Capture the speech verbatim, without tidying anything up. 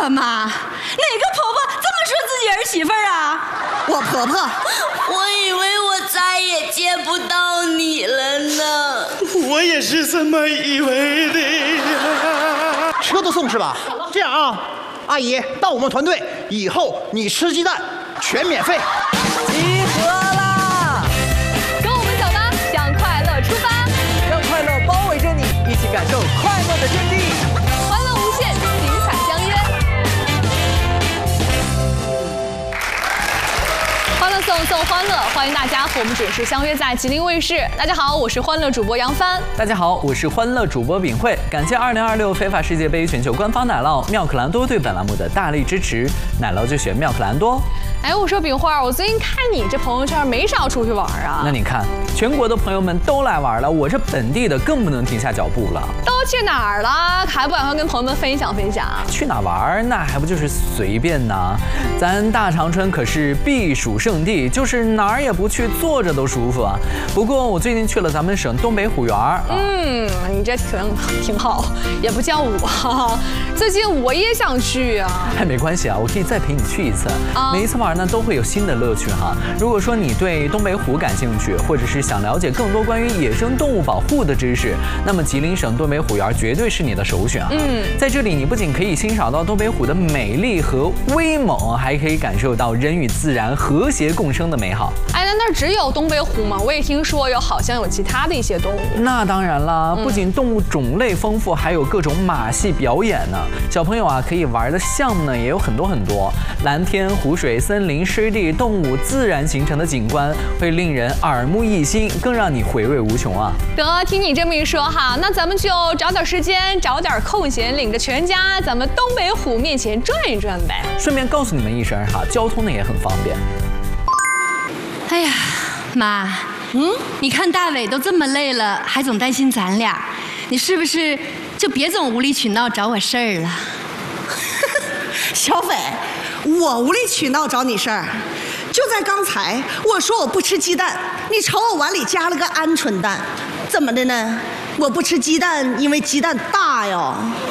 了吗？哪个婆婆这么说自己儿媳妇儿啊？ 我婆婆， 我以为我再也见不到你了呢。 我也是这么以为的呀。 车都送是吧？这样啊，阿姨到我们团队以后，你吃鸡蛋全免费。 集合啦！ 跟我们走吧，向快乐出发， 让快乐包围着你，一起感受快乐的天地。 欢乐无限，精彩相约。欢乐颂颂欢乐，欢迎大家和我们准时相约在吉林卫视。大家好，我是欢乐主播杨帆。 大家好，我是欢乐主播秉慧。感谢二零二六非法世界杯全球官方奶酪妙可蓝多对本栏目的大力支持，奶酪就选妙可蓝多。 哎，我说秉慧，我最近看你这朋友圈没少出去玩啊。 那你看，全国的朋友们都来玩了，我这本地的更不能停下脚步了。 都去哪儿了？还不赶快跟朋友们分享分享？ 去哪玩？那还不就是随便呢？咱大长春可是避暑圣地，就是哪儿也不去，坐着都舒服啊。不过我最近去了咱们省东北虎园啊。 嗯，你这挺挺好，也不叫我。最近我也想去啊。 还没关系啊，我可以再陪你去一次。啊、每一次玩呢都会有新的乐趣哈。如果说你对东北虎感兴趣，或者是想了解更多关于野生动物保护的知识，那么吉林省东北虎园绝对是你的首选啊。嗯，在这里你不仅可以欣赏到东北虎的美丽和威猛，还可以感受到人与自然和谐共生的美好。 哎，那那只有东北虎吗？我也听说有好像有其他的一些动物。 那当然啦，不仅动物种类丰富，还有各种马戏表演呢。小朋友啊，可以玩的项目呢也有很多很多，蓝天、湖水、森林、湿地、动物、自然形成的景观，会令人耳目一新，更让你回味无穷啊。 得，听你这么一说哈，那咱们就找点时间，找点空闲，领着全家，咱们东北虎面前转一转呗。 顺便告诉你们一声哈，交通呢也很方便。 哎呀，妈，嗯，你看大伟都这么累了，还总担心咱俩，你是不是就别总无理取闹找我事儿了？ 小斐，我无理取闹找你事儿？就在刚才，我说我不吃鸡蛋，你瞅我碗里加了个鹌鹑蛋，怎么的呢？我不吃鸡蛋，因为鸡蛋大哟。